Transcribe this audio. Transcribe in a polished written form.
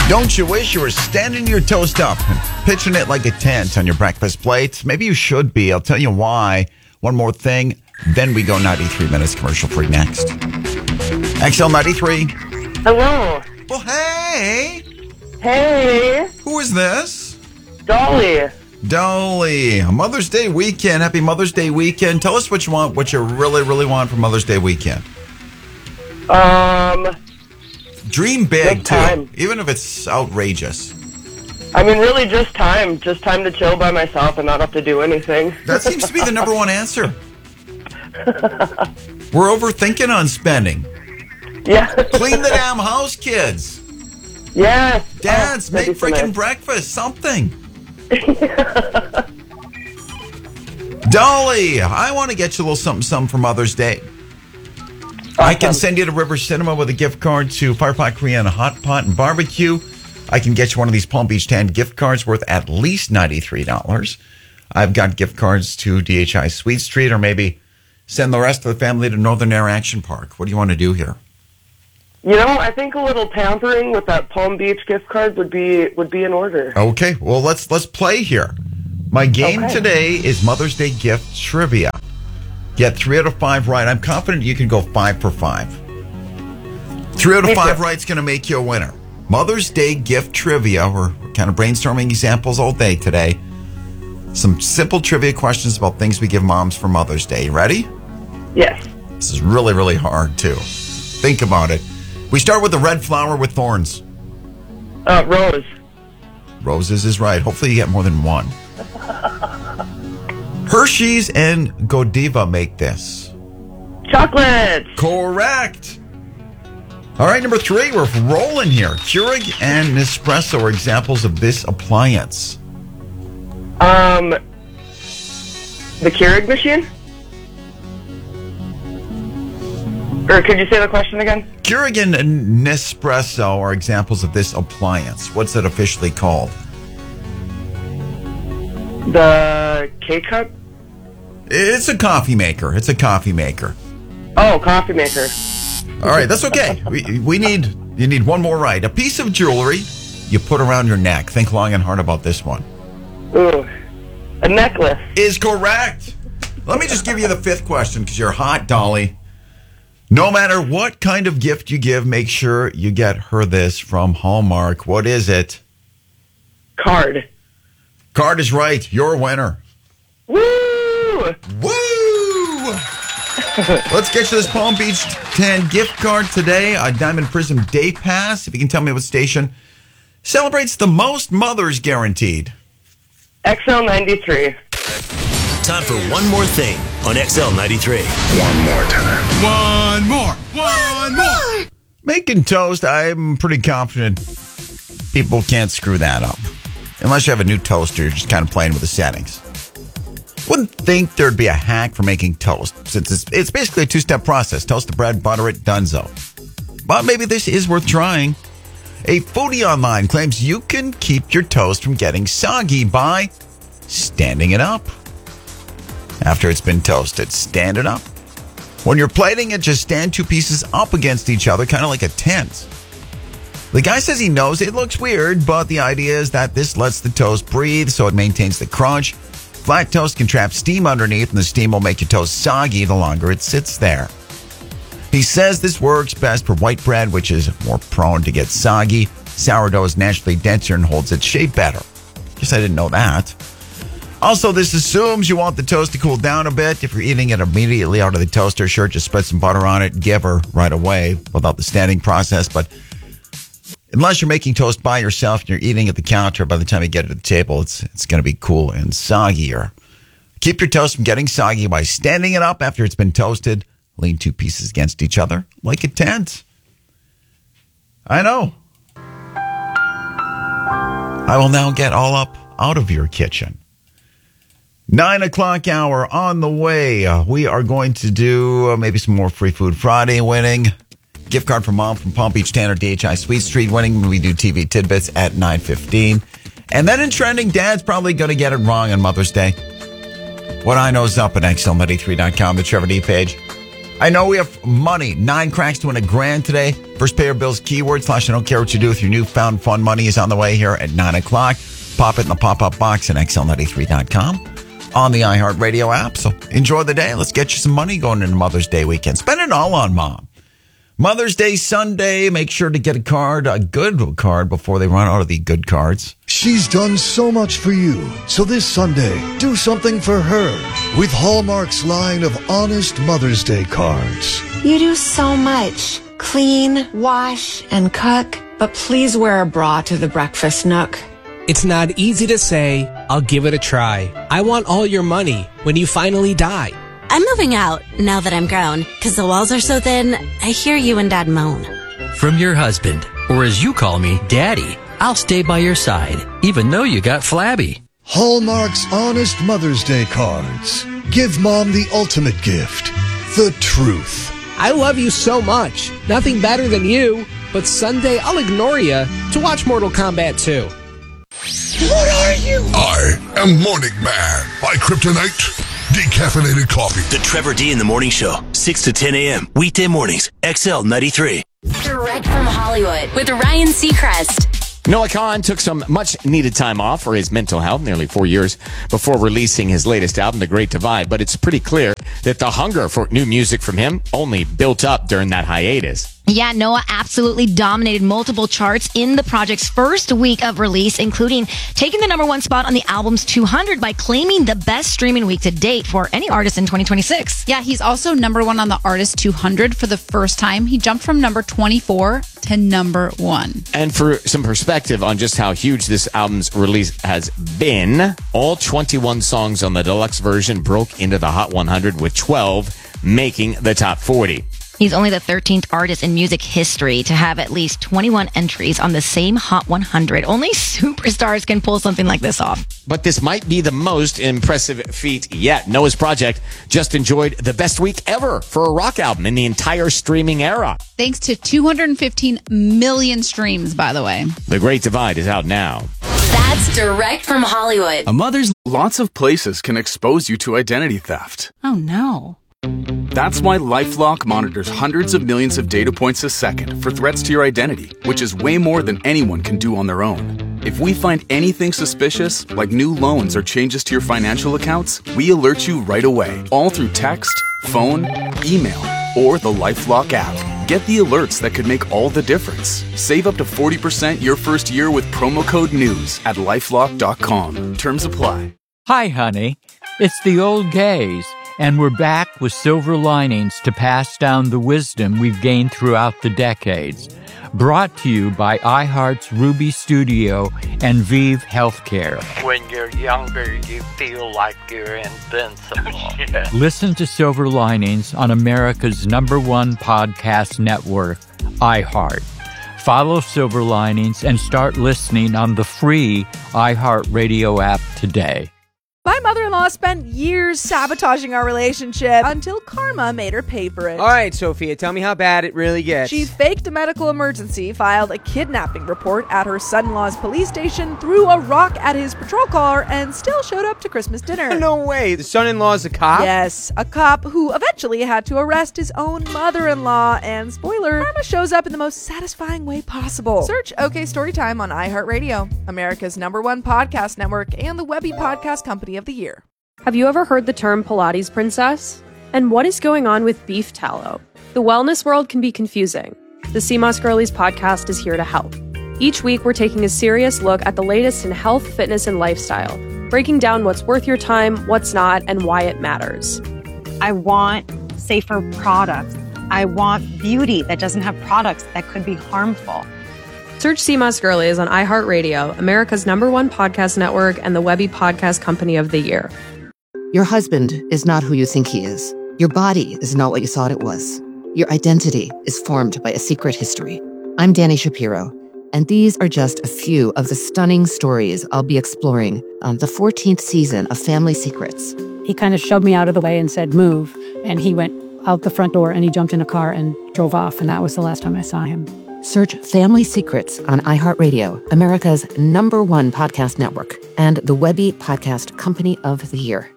Don't you wish you were standing your toast up and pitching it like a tent on your breakfast plate? Maybe you should be. I'll tell you why. One more thing, then we go 93 minutes commercial free next. XL 93. Hello. Well, hey. Hey. Who is this? Dolly. Dolly. Mother's Day weekend. Happy Mother's Day weekend. Tell us what you want, what you really, really want for Mother's Day weekend. Dream big, too. Time. Even if it's outrageous. I mean, really just time. Just time to chill by myself and not have to do anything. That seems to be the number one answer. We're overthinking on spending. Yeah. Clean the damn house, kids. Yeah. Dads, make that'd be so freaking nice. breakfast. Something. Dolly, I want to get you a little something for Mother's Day. I can send you to River Cinema with a gift card to Firepot Korean Hot Pot and Barbecue. I can get you one of these Palm Beach Tan gift cards worth at least $93. I've got gift cards to DHI Sweet Street, or maybe send the rest of the family to Northern Air Action Park. What do you want to do here? You know, I think a little pampering with that Palm Beach gift card would be in order. Okay, well, let's play here. My game today is Mother's Day gift trivia. Get 3 out of 5 right. I'm confident you can go 5 for 5. 3 out of 5 right's going to make you a winner. Mother's Day gift trivia. We're kind of brainstorming examples all day today. Some simple trivia questions about things we give moms for Mother's Day. You ready? Yes. This is really, really hard, too. Think about it. We start with the red flower with thorns. Rose. Roses is right. Hopefully you get more than one. Hershey's and Godiva make this. Chocolate. Correct. All right, number 3, we're rolling here. Keurig and Nespresso are examples of this appliance. The Keurig machine? Or could you say the question again? Keurig and Nespresso are examples of this appliance. What's it officially called? The K-Cup? It's a coffee maker. It's a coffee maker. Oh, coffee maker. All right, that's okay. You need one more right. A piece of jewelry you put around your neck. Think long and hard about this one. Ooh. A necklace. Is correct. Let me just give you the 5th question because you're hot, Dolly. No matter what kind of gift you give, make sure you get her this from Hallmark. What is it? Card. Card is right. You're a winner. Woo! Woo! Let's get you this Palm Beach 10 gift card today. A Diamond Prism Day Pass. If you can tell me what station celebrates the most mothers guaranteed. XL 93. Time for one more thing on XL 93. One more time. One more. Making toast, I'm pretty confident people can't screw that up. Unless you have a new toaster, you're just kind of playing with the settings. Wouldn't think there'd be a hack for making toast, since it's basically a 2-step process. Toast the bread, butter it, donezo. But maybe this is worth trying. A foodie online claims you can keep your toast from getting soggy by standing it up. After it's been toasted, stand it up. When you're plating it, just stand 2 pieces up against each other, kind of like a tent. The guy says he knows it looks weird, but the idea is that this lets the toast breathe so it maintains the crunch. Flat toast can trap steam underneath, and the steam will make your toast soggy the longer it sits there. He says this works best for white bread, which is more prone to get soggy. Sourdough is naturally denser and holds its shape better. Guess I didn't know that. Also, this assumes you want the toast to cool down a bit. If you're eating it immediately out of the toaster, sure, just spread some butter on it and give her right away without the standing process. But unless you're making toast by yourself and you're eating at the counter, by the time you get it to the table, it's going to be cool and soggier. Keep your toast from getting soggy by standing it up after it's been toasted. Lean 2 pieces against each other like a tent. I know. I will now get all up out of your kitchen. 9 o'clock hour on the way. We are going to do maybe some more Free Food Friday winning. Gift card from Mom from Palm Beach Tanner, DHI Sweet Street winning when we do TV Tidbits at 9:15. And then in trending, Dad's probably going to get it wrong on Mother's Day. What I know is up at XL93.com, the Trevor D page. I know we have money. 9 cracks to win $1,000 today. First pay your bills keyword / I don't care what you do with your newfound fun money is on the way here at 9 o'clock. Pop it in the pop-up box at XL93.com on the iHeartRadio app. So enjoy the day. Let's get you some money going into Mother's Day weekend. Spend it all on Mom. Mother's Day Sunday. Make sure to get a good card before they run out of the good cards. She's done so much for you. So this Sunday, do something for her with Hallmark's line of honest Mother's Day cards. You do so much. Clean, wash, and cook. But please wear a bra to the breakfast nook. It's not easy to say, I'll give it a try. I want all your money when you finally die. I'm moving out now that I'm grown, because the walls are so thin, I hear you and Dad moan. From your husband, or as you call me, Daddy, I'll stay by your side, even though you got flabby. Hallmark's honest Mother's Day cards. Give Mom the ultimate gift, the truth. I love you so much. Nothing better than you. But Sunday, I'll ignore you to watch Mortal Kombat 2. What are you? I am Morning Man by Kryptonite. Decaffeinated coffee. The Trevor D in the Morning Show, 6 to 10 a.m. Weekday mornings, XL 93. Direct from Hollywood with Ryan Seacrest. Noah Kahan took some much-needed time off for his mental health, nearly 4 years before releasing his latest album, The Great Divide. But it's pretty clear that the hunger for new music from him only built up during that hiatus. Yeah, Noah absolutely dominated multiple charts in the project's first week of release, including taking the #1 spot on the album's 200 by claiming the best streaming week to date for any artist in 2026. Yeah, he's also #1 on the Artist 200 for the first time. He jumped from number 24 to #1. And for some perspective on just how huge this album's release has been, all 21 songs on the deluxe version broke into the Hot 100, with 12 making the top 40. He's only the 13th artist in music history to have at least 21 entries on the same Hot 100. Only superstars can pull something like this off. But this might be the most impressive feat yet. Noah's project just enjoyed the best week ever for a rock album in the entire streaming era. Thanks to 215 million streams, by the way. The Great Divide is out now. That's direct from Hollywood. A mother's... Lots of places can expose you to identity theft. Oh, no. That's why LifeLock monitors hundreds of millions of data points a second for threats to your identity, which is way more than anyone can do on their own. If we find anything suspicious, like new loans or changes to your financial accounts, we alert you right away, all through text, phone, email, or the LifeLock app. Get the alerts that could make all the difference. Save up to 40% your first year with promo code NEWS at LifeLock.com. Terms apply. Hi, honey. It's the old gays. And we're back with silver linings to pass down the wisdom we've gained throughout the decades. Brought to you by iHeart's Ruby Studio and Vive Healthcare. When you're younger, you feel like you're invincible. Yeah. Listen to Silver Linings on America's #1 podcast network, iHeart. Follow Silver Linings and start listening on the free iHeartRadio app today. My mother-in-law spent years sabotaging our relationship until karma made her pay for it. All right, Sophia, tell me how bad it really gets. She faked a medical emergency, filed a kidnapping report at her son-in-law's police station, threw a rock at his patrol car, and still showed up to Christmas dinner. No way. The son-in-law's a cop? Yes, a cop who eventually had to arrest his own mother-in-law. And spoiler, karma shows up in the most satisfying way possible. Search OK Storytime on iHeartRadio, America's #1 podcast network, and the Webby Podcast Company of the Year. Have you ever heard the term Pilates princess? And what is going on with beef tallow? The wellness world can be confusing. The CMOS Girlies podcast is here to help. Each week, we're taking a serious look at the latest in health, fitness, and lifestyle, breaking down what's worth your time, what's not, and why it matters. I want safer products. I want beauty that doesn't have products that could be harmful. Search CMOS Girlies on iHeartRadio, America's #1 podcast network, and the Webby Podcast Company of the Year. Your husband is not who you think he is. Your body is not what you thought it was. Your identity is formed by a secret history. I'm Danny Shapiro, and these are just a few of the stunning stories I'll be exploring on the 14th season of Family Secrets. He kind of shoved me out of the way and said, move, and he went out the front door and he jumped in a car and drove off, and that was the last time I saw him. Search Family Secrets on iHeartRadio, America's #1 podcast network, and the Webby Podcast Company of the Year.